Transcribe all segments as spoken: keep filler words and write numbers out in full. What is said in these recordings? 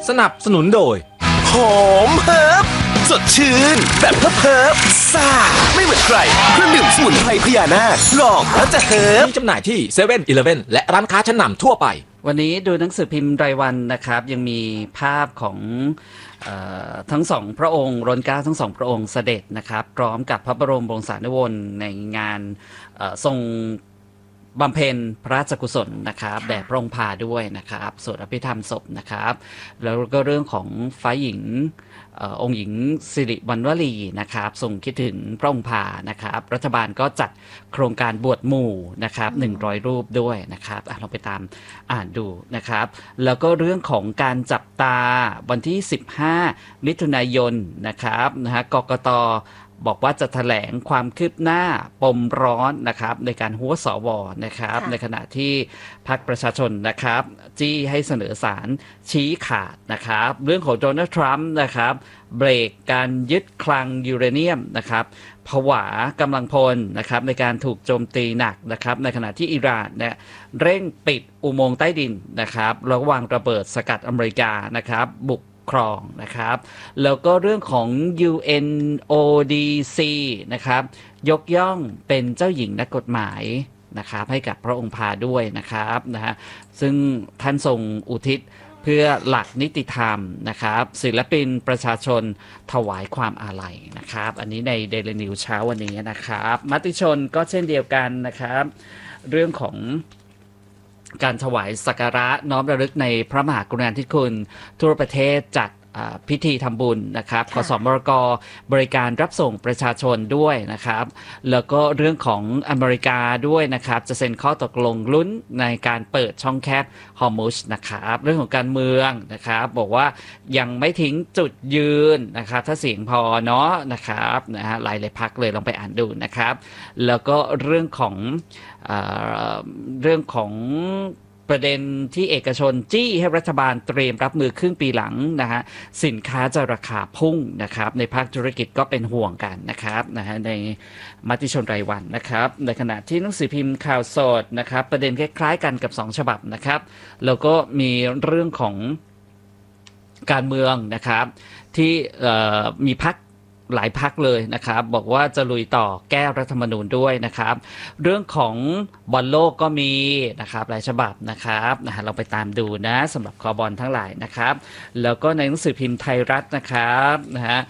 สนับสนุนโดยหอมเฮิร์บสดชื่นแบบเฮิร์บเฮิร์บซ่าไม่เหมือนใครเครื่องดื่มสมุนไพรพญานาคลองแล้วจะเฮิร์บมีจำหน่ายที่เซเว่นอีเลฟเว่นและร้านค้าชั้นนำทั่วไปวันนี้ดูหนังสือพิมพ์รายวันนะครับยังมีภาพของเอ่อทั้งสองพระองค์รนเกล้าทั้งสองพระองค์เสด็จนะครับพร้อมกับพระบรมวงศานุวงศ์ในงานทรงบำเพ็ญพระราชกุศลนะครับแด่พระองค์พาด้วยนะครับสวดอภิธรรมศพนะครับแล้วก็เรื่องของฝ่ายหญิงองค์หญิงสิริวัณวลีนะครับทรงคิดถึงพระองค์พานะครับรัฐบาลก็จัดโครงการบวชหมู่นะครับหนึ่งร้อยรูปด้วยนะครับลองไปตามอ่านดูนะครับแล้วก็เรื่องของการจับตาวันที่สิบห้ามิถุนายนนะครับนะฮะกกต.บอกว่าจะแถลงความคืบหน้าปมร้อนนะครับในการหัวสวนะครับในขณะที่พรรคประชาชนนะครับจี้ให้เสนอสารชี้ขาดนะครับเรื่องของโดนัลด์ทรัมป์นะครับเบรกการยึดคลังยูเรเนียมนะครับผวากำลังพลนะครับในการถูกโจมตีหนักนะครับในขณะที่อิหร่านเนี่ยเร่งปิดอุโมงค์ใต้ดินนะครับแล้ววางระเบิดสกัดอเมริกานะครับบุกครองนะครับแล้วก็เรื่องของ ยู เอ็น โอ ดี ซี นะครับยกย่องเป็นเจ้าหญิงนักกฎหมายนะครับให้กับพระองค์พาด้วยนะครับนะฮะซึ่งท่านทรงอุทิศเพื่อหลักนิติธรรมนะครับศิลปินประชาชนถวายความอาลัยนะครับอันนี้ใน Daily News เช้าวันนี้นะครับมติชนก็เช่นเดียวกันนะครับเรื่องของการถวายสักการะน้อมระลึกในพระมหากรุณาธิคุณทั่วประเทศจัดพิธีทำบุญนะครับขสมรกบริการรับส่งประชาชนด้วยนะครับแล้วก็เรื่องของอเมริกาด้วยนะครับจะเซ็นข้อตกลงลุ้นในการเปิดช่องแคบฮอร์มุซนะครับเรื่องของการเมืองนะครับบอกว่ายังไม่ทิ้งจุดยืนนะครับถ้าเสียงพอเนาะนะครับนะฮะหลายหลายพรรคเลยลองไปอ่านดูนะครับแล้วก็เรื่องของเอ่อเรื่องของประเด็นที่เอกชนจี้ให้รัฐบาลเตรียมรับมือครึ่งปีหลังนะฮะสินค้าจะราคาพุ่งนะครับในภาคธุรกิจก็เป็นห่วงกันนะครับนะฮะในมติชนรายวันนะครับในขณะที่หนังสือพิมพ์ข่าวสดนะครับประเด็นคล้ายๆกันกับสองฉบับนะครับแล้วก็มีเรื่องของการเมืองนะครับที่มีพรรคหลายพรรคเลยนะครับบอกว่าจะลุยต่อแก้รัฐธรรมนูญด้วยนะครับเรื่องของบอลโลกก็มีนะครับหลายฉบับนะครับนะฮะเราไปตามดูนะสำหรับคอบอลทั้งหลายนะครับแล้วก็ในหนังสือพิมพ์ไทยรัฐนะครับนะฮะ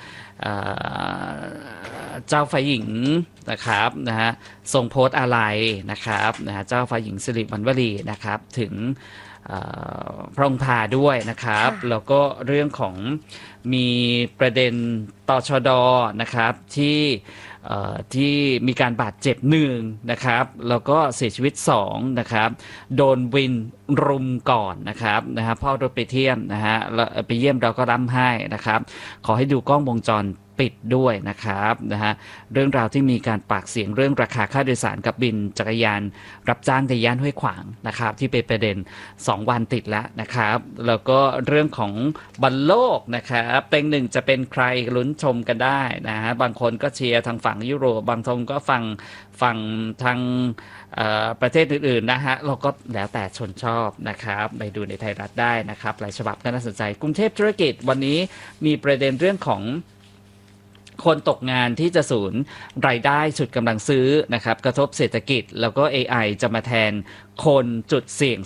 เจ้าฝ่ายหญิงนะครับนะฮะทรงโพสต์อะไรนะครับนะฮะเจ้าฝ่ายหญิงสิริวัณวลีนะครับถึงพระองค์พาด้วยนะครับแล้วก็เรื่องของมีประเด็นตชดนะครับที่ที่มีการบาดเจ็บหนึ่งนะครับแล้วก็เสียชีวิตสองนะครับโดนวินรุมก่อนนะครับนะฮะพ่อรถไปเที่ยมนะฮะไปเยี่ยมเราก็ร่ำไห้นะครับขอให้ดูกล้องวงจรปิดด้วยนะครับนะฮะเรื่องราวที่มีการปากเสียงเรื่องราคาค่าโดยสารกับบินจักรยานรับจ้างในย่านห้วยขวางนะครับที่เป็นประเด็นสองวันติดแล้วนะครับแล้วก็เรื่องของบอลโลกนะครับเต็งหนึ่งจะเป็นใครลุ้นชมกันได้นะฮะบางคนก็เชียร์ทางฝั่งยุโรปบางทงก็ฟังฝั่งทางประเทศอื่นๆนะฮะเราก็แล้วแต่ชนชอบนะครับไปดูในไทยรัฐได้นะครับหลายฉบับก็น่าสนใจกรุงเทพธุรกิจวันนี้มีประเด็นเรื่องของคนตกงานที่จะสูญรายได้ฉุดกำลังซื้อนะครับกระทบเศรษฐกิจแล้วก็ เอ ไอ จะมาแทนคนจุดเสี่ยง